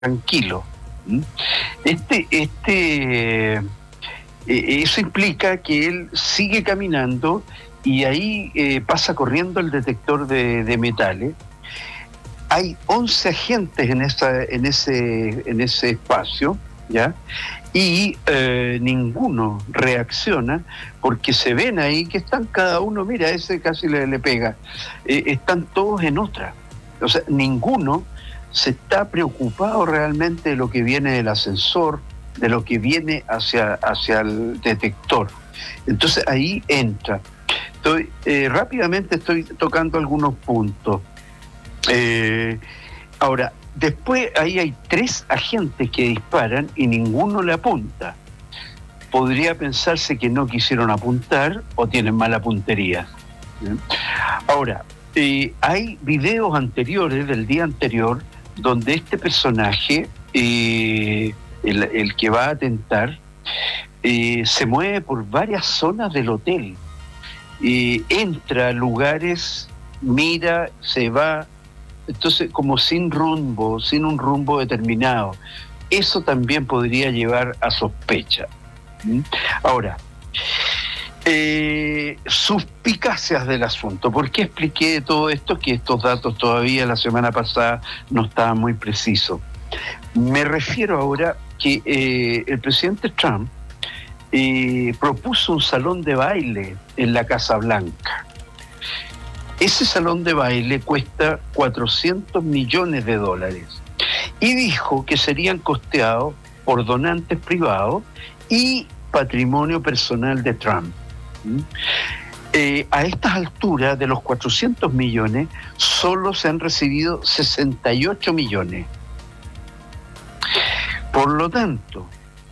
tranquilo. ¿Mm? Eso implica que él sigue caminando y ahí pasa corriendo el detector de metales. Hay 11 agentes en ese espacio, ¿ya? Y ninguno reacciona porque se ven ahí que están cada uno, mira, ese casi le pega, están todos en otra. O sea, ninguno se está preocupado realmente de lo que viene del ascensor, de lo que viene hacia el detector. Entonces ahí entra. Rápidamente estoy tocando algunos puntos. Ahora, después ahí hay 3 agentes que disparan y ninguno le apunta. Podría pensarse que no quisieron apuntar o tienen mala puntería. Ahora, hay videos anteriores, del día anterior, donde este personaje, el que va a atentar, se mueve por varias zonas del hotel. Entra a lugares, mira, se va. Entonces, como sin un rumbo determinado. Eso también podría llevar a sospecha. Ahora, suspicacias del asunto. ¿Por qué expliqué todo esto? Que estos datos todavía la semana pasada no estaban muy precisos. Me refiero ahora que el presidente Trump propuso un salón de baile en la Casa Blanca. Ese salón de baile cuesta $400 millones y dijo que serían costeados por donantes privados y patrimonio personal de Trump. A estas alturas, de los 400 millones, solo se han recibido 68 millones. Por lo tanto,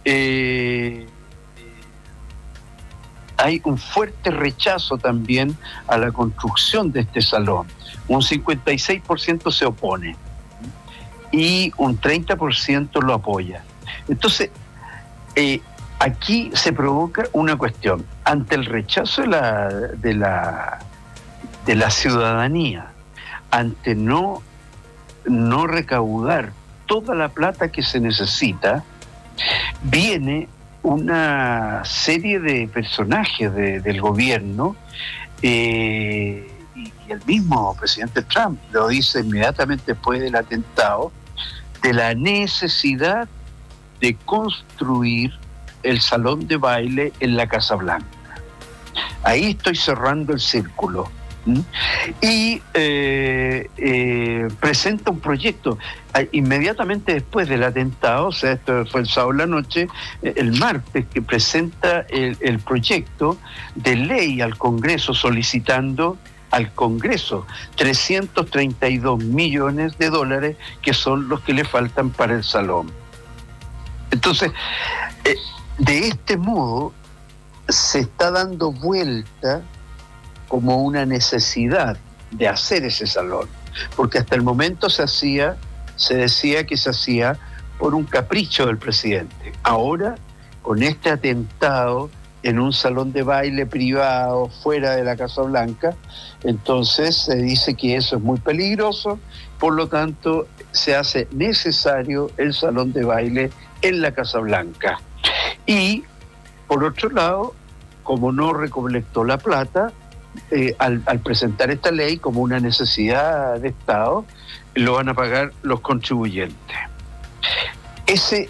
hay un fuerte rechazo también a la construcción de este salón. Un 56% se opone y un 30% lo apoya. Entonces, aquí se provoca una cuestión. Ante el rechazo de la ciudadanía, ante no recaudar toda la plata que se necesita, viene una serie de personajes del gobierno, y el mismo presidente Trump lo dice inmediatamente después del atentado, de la necesidad de construir el salón de baile en la Casa Blanca. Ahí estoy cerrando el círculo. Y presenta un proyecto inmediatamente después del atentado, o sea, esto fue el sábado en la noche, el martes, que presenta el proyecto de ley al Congreso, solicitando al Congreso $332 millones, que son los que le faltan para el salón. Entonces, de este modo se está dando vuelta como una necesidad de hacer ese salón, porque hasta el momento se decía que se hacía por un capricho del presidente. Ahora, con este atentado en un salón de baile privado fuera de la Casa Blanca, entonces se dice que eso es muy peligroso, por lo tanto se hace necesario el salón de baile en la Casa Blanca. Y, por otro lado, como no recolectó la plata, al presentar esta ley como una necesidad de Estado, lo van a pagar los contribuyentes. Es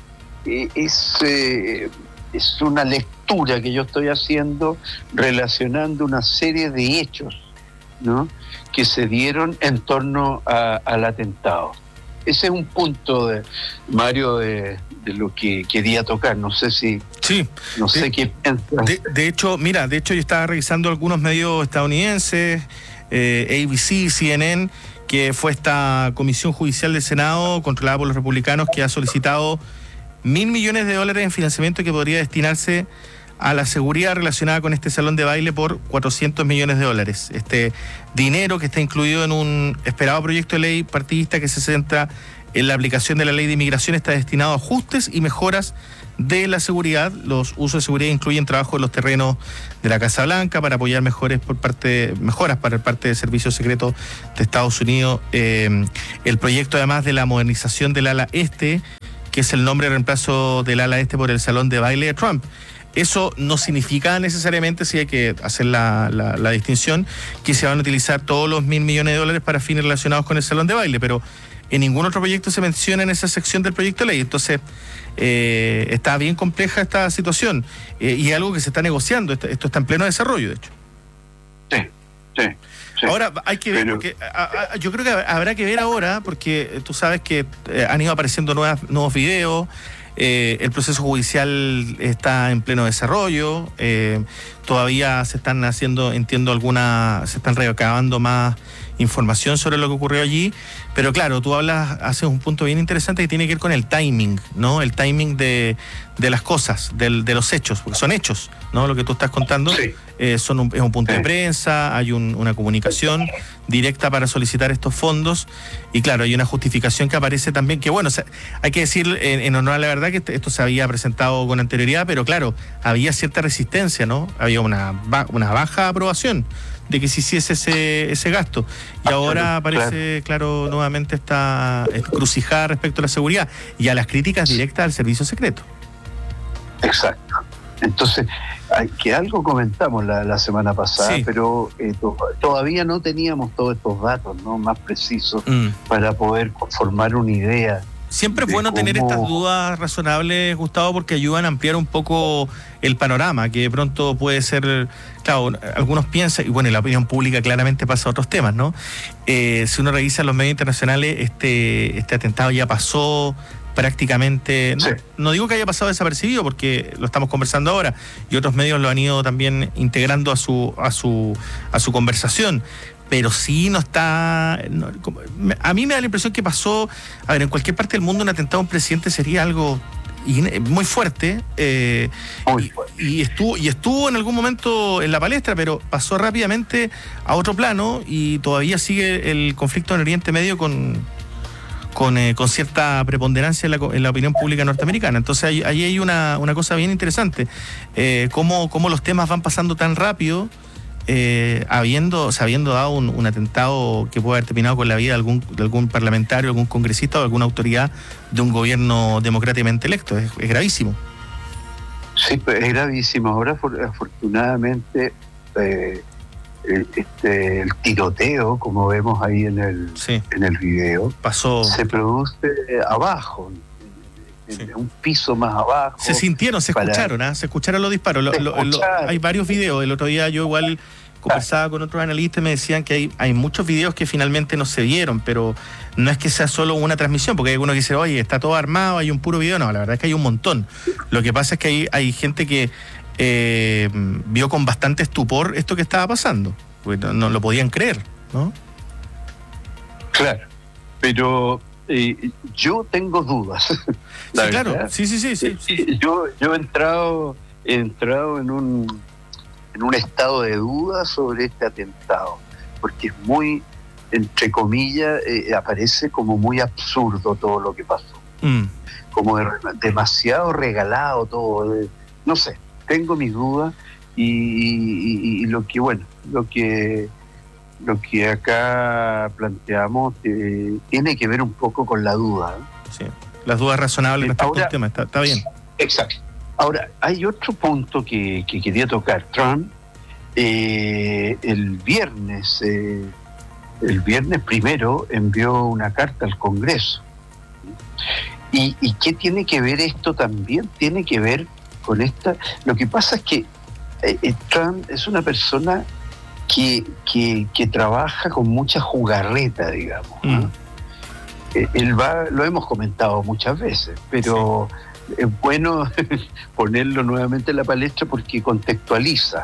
una lectura que yo estoy haciendo relacionando una serie de hechos, ¿no?, que se dieron en torno al atentado. Ese es un punto, Mario, de lo que quería tocar. No sé si... Sí. No sé qué piensas. De hecho, yo estaba revisando algunos medios estadounidenses, ABC, CNN, que fue esta comisión judicial del Senado controlada por los republicanos que ha solicitado $1.000 millones en financiamiento que podría destinarse a la seguridad relacionada con este salón de baile por $400 millones. Este dinero que está incluido en un esperado proyecto de ley partidista que se centra en la aplicación de la ley de inmigración está destinado a ajustes y mejoras de la seguridad. Los usos de seguridad incluyen trabajo en los terrenos de la Casa Blanca para apoyar mejoras para parte del Servicio Secreto de Estados Unidos. El proyecto, además de la modernización del ala este, que es el nombre de reemplazo del ala este por el salón de baile de Trump. Eso no significa necesariamente, si hay que hacer la distinción, que se van a utilizar todos los $1.000 millones para fines relacionados con el salón de baile, pero en ningún otro proyecto se menciona en esa sección del proyecto de ley. Entonces, está bien compleja esta situación y es algo que se está negociando. Esto está en pleno desarrollo, de hecho. Sí. Ahora hay que ver, porque yo creo que habrá que ver ahora, porque tú sabes que han ido apareciendo nuevos videos. El proceso judicial está en pleno desarrollo. Todavía se están haciendo, entiendo, se están recabando más información sobre lo que ocurrió allí, pero claro, tú haces un punto bien interesante que tiene que ver con el timing, ¿no? El timing de las cosas, de los hechos, porque son hechos, ¿no? Lo que tú estás contando es un punto de prensa, hay una comunicación directa para solicitar estos fondos, y claro, hay una justificación que aparece también, que bueno, hay que decir en honor a la verdad que esto se había presentado con anterioridad, pero claro, había cierta resistencia, ¿no? Había una baja aprobación de que se hiciese ese gasto. Y ahora aparece, claro, nuevamente esta encrucijada respecto a la seguridad y a las críticas directas al servicio secreto. Exacto. Entonces, que algo comentamos la semana pasada, pero todavía no teníamos todos estos datos, ¿no?, más precisos para poder formar una idea. Siempre es bueno tener estas dudas razonables, Gustavo, porque ayudan a ampliar un poco el panorama, que de pronto puede ser, claro, algunos piensan, y bueno, y la opinión pública claramente pasa a otros temas, ¿no? Si uno revisa los medios internacionales, este atentado ya pasó prácticamente, no digo que haya pasado desapercibido, porque lo estamos conversando ahora, y otros medios lo han ido también integrando a su conversación. Pero sí no está... a mí me da la impresión que pasó... A ver, en cualquier parte del mundo un atentado a un presidente sería algo muy fuerte. Y estuvo en algún momento en la palestra, pero pasó rápidamente a otro plano y todavía sigue el conflicto en Oriente Medio con cierta preponderancia en la opinión pública norteamericana. Entonces ahí hay una cosa bien interesante. Cómo los temas van pasando tan rápido, habiendo dado un atentado que puede haber terminado con la vida de algún parlamentario, algún congresista o alguna autoridad de un gobierno democráticamente electo. Es gravísimo. Sí, pues es gravísimo. Ahora, afortunadamente, el tiroteo, como vemos ahí en el video, se produce abajo, en un piso más abajo. Se escucharon los disparos. Hay varios videos. El otro día yo igual conversaba con otros analistas y me decían que hay muchos videos que finalmente no se vieron, pero no es que sea solo una transmisión, porque hay algunos que dicen, oye, está todo armado, hay un puro video. No, la verdad es que hay un montón. Lo que pasa es que hay gente que vio con bastante estupor esto que estaba pasando, porque no lo podían creer, ¿no? Claro, pero yo tengo dudas. Sí, claro. Sí. Yo he entrado en un estado de duda sobre este atentado, porque es muy, entre comillas, aparece como muy absurdo todo lo que pasó. Como demasiado regalado todo. No sé, tengo mis dudas y lo que acá planteamos tiene que ver un poco con la duda. Sí, las dudas razonables respecto al tema, está bien. Exacto. Ahora, hay otro punto que quería tocar. Trump, el viernes primero envió una carta al Congreso. ¿Y qué tiene que ver esto también? Tiene que ver con esta... Lo que pasa es que Trump es una persona que trabaja con mucha jugarreta, digamos. Lo hemos comentado muchas veces, pero es bueno ponerlo nuevamente en la palestra porque contextualiza.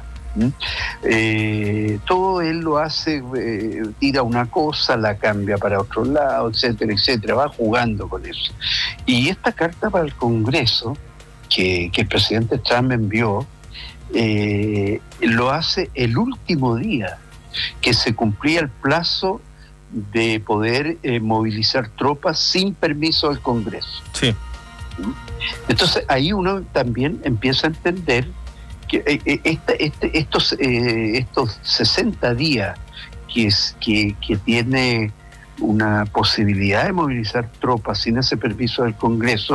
Todo él lo hace, tira una cosa, la cambia para otro lado, etcétera, va jugando con eso. Y esta carta para el Congreso que el presidente Trump envió, lo hace el último día que se cumplía el plazo de poder movilizar tropas sin permiso del Congreso. Sí. Entonces ahí uno también empieza a entender que estos 60 días que tiene una posibilidad de movilizar tropas sin ese permiso del Congreso